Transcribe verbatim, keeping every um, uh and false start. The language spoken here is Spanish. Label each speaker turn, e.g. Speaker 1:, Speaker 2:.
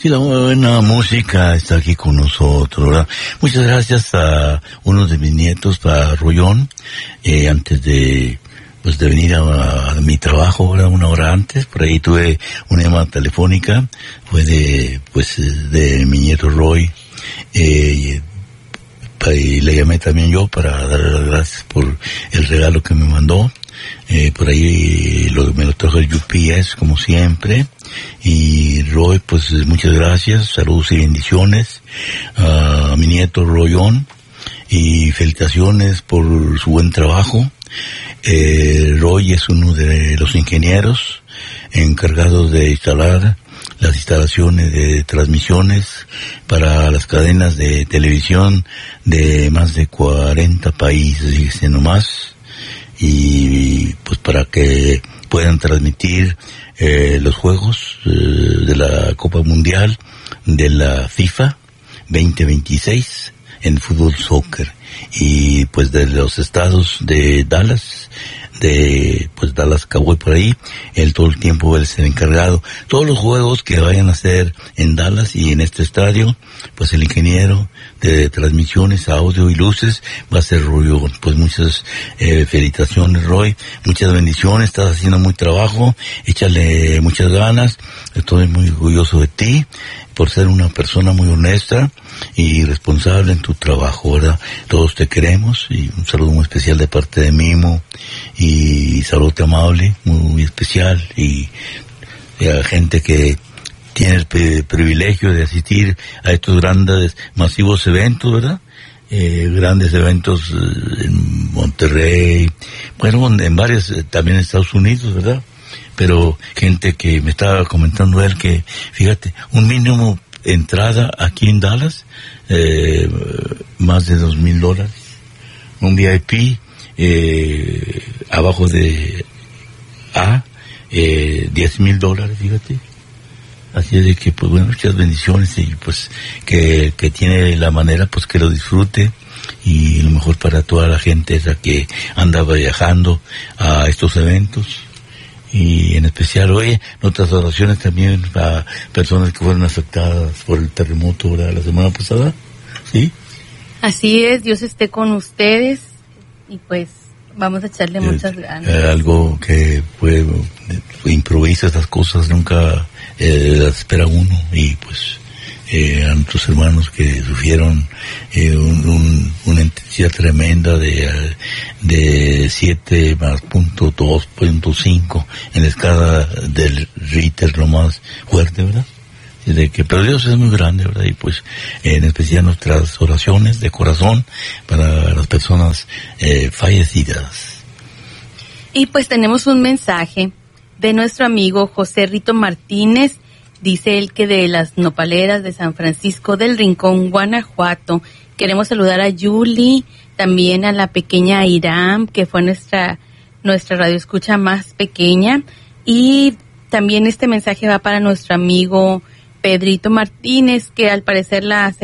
Speaker 1: Sí, la buena música está aquí con nosotros, ¿verdad? Muchas gracias a uno de mis nietos, a Rollón, eh, antes de, pues de venir a, a mi trabajo, ¿verdad? Una hora antes, por ahí tuve una llamada telefónica, fue de, pues, de mi nieto Roy, eh, y le llamé también yo para darle las gracias por el regalo que me mandó. Eh, por ahí lo, me lo trajo el U P S como siempre. Y Roy, pues muchas gracias, saludos y bendiciones a mi nieto Royón y felicitaciones por su buen trabajo. Eh, Roy es uno de los ingenieros encargados de instalar las instalaciones de transmisiones para las cadenas de televisión de más de cuarenta países, fíjense nomás, y pues para que puedan transmitir eh, los juegos eh, de la Copa Mundial de la FIFA veinte veintiséis en fútbol soccer, y pues de los estados de Dallas, de pues Dallas Cowboy por ahí, él todo el tiempo él es el encargado. Todos los juegos que vayan a hacer en Dallas y en este estadio, pues el ingeniero de transmisiones, audio y luces va a ser Roy. Pues muchas eh, felicitaciones, Roy, muchas bendiciones, estás haciendo muy trabajo, échale muchas ganas, estoy muy orgulloso de ti por ser una persona muy honesta y responsable en tu trabajo, ¿verdad? Todos te queremos, y un saludo muy especial de parte de Mimo, y saludo amable, muy especial, y, y a gente que tiene el pe- privilegio de asistir a estos grandes, masivos eventos, ¿verdad? Eh, grandes eventos eh, en Monterrey, bueno, en varios, eh, también en Estados Unidos, ¿verdad? Pero gente que me estaba comentando él que, fíjate, un mínimo entrada aquí en Dallas, eh, más de dos mil dólares. Un V I P, eh, abajo de A, eh, diez mil dólares, fíjate. Así es de que, pues bueno, muchas bendiciones, y pues que, que tiene la manera, pues que lo disfrute, y lo mejor para toda la gente esa que anda viajando a estos eventos. Y en especial, oye, nuestras oraciones también a personas que fueron afectadas por el terremoto, ¿verdad?, la semana pasada, ¿sí?
Speaker 2: Así es, Dios esté con ustedes, y pues vamos a echarle es, muchas ganas.
Speaker 1: Eh, algo que pues improvisa estas cosas, nunca eh, las espera uno, y pues eh, a nuestros hermanos que sufrieron eh, un, un, una intensidad tremenda de de siete más punto dos punto cinco en la escala del Richter, lo más fuerte, ¿verdad? De que, pero Dios es muy grande, ¿verdad? Y pues en especial nuestras oraciones de corazón para las personas eh, fallecidas.
Speaker 2: Y pues tenemos un mensaje de nuestro amigo José Rito Martínez. Dice él que de las nopaleras de San Francisco del Rincón, Guanajuato. Queremos saludar a Julie, también a la pequeña Iram, que fue nuestra nuestra radioescucha más pequeña. Y también este mensaje va para nuestro amigo Pedrito Martínez, que al parecer la